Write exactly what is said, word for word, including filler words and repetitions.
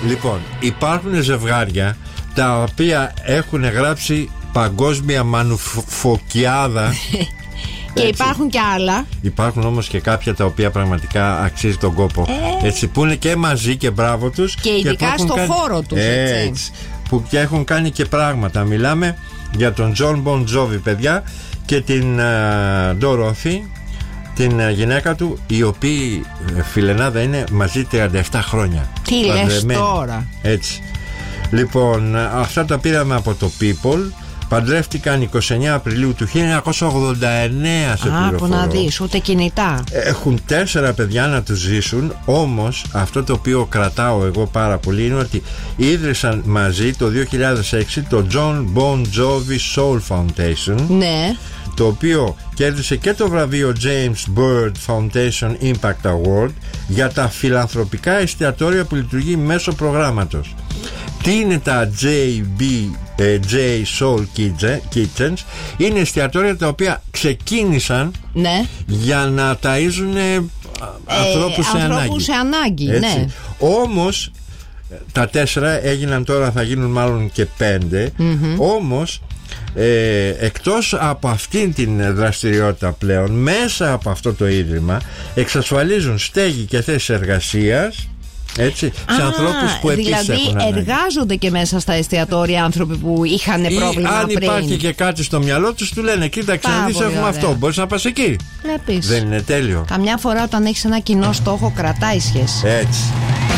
Λοιπόν, υπάρχουν ζευγάρια τα οποία έχουν γράψει παγκόσμια μανουφοκιάδα. Και υπάρχουν και άλλα. Υπάρχουν όμως και κάποια τα οποία πραγματικά αξίζει τον κόπο. Ε. Έτσι, που είναι και μαζί και μπράβο τους. Και ειδικά στο κάνει... χώρο τους. Έτσι. έτσι. Που και έχουν κάνει και πράγματα. Μιλάμε για τον Τζον Μπον Τζόβι, παιδιά, και την uh, Dorothy, την uh, γυναίκα του, οι οποίοι uh, φιλενάδα είναι μαζί τριάντα επτά χρόνια. Τι λες τώρα. Έτσι. Λοιπόν, uh, αυτά τα πήραμε από το People. Παντρεύτηκαν εικοστή ενάτη Απριλίου του χίλια εννιακόσια ογδόντα εννέα, σε πληροφορώ. Άκου να δεις, ούτε κινητά. Έχουν τέσσερα παιδιά να τους ζήσουν. Όμως αυτό το οποίο κρατάω εγώ πάρα πολύ είναι ότι ίδρυσαν μαζί το δύο χιλιάδες έξι το John Bon Jovi Soul Foundation. Ναι. Το οποίο κέρδισε και το βραβείο James Bird Foundation Impact Award για τα φιλανθρωπικά εστιατόρια που λειτουργεί μέσω προγράμματος. Τι είναι τα τζέι μπι, J Soul Kitchens? Είναι εστιατόρια τα οποία ξεκίνησαν, ναι, για να ταΐζουν ε, ανθρώπους, σε, ανθρώπους σε ανάγκη, ναι. Όμως τα τέσσερα έγιναν, τώρα θα γίνουν μάλλον και πέντε. Mm-hmm. Όμως ε, εκτός από αυτήν την δραστηριότητα πλέον, μέσα από αυτό το ίδρυμα εξασφαλίζουν στέγη και θέσεις εργασίας, έτσι, σε ανθρώπους που επίσης δηλαδή έχουν ανάγκη. Εργάζονται και μέσα στα εστιατόρια άνθρωποι που είχαν ή πρόβλημα αν πριν. υπάρχει και κάτι στο μυαλό τους, του λένε κοίταξε να δεις, έχουμε αυτό, μπορείς να πας εκεί. Βλέπεις. Δεν είναι τέλειο? Καμιά φορά όταν έχεις ένα κοινό στόχο κρατάει σχέση. Έτσι.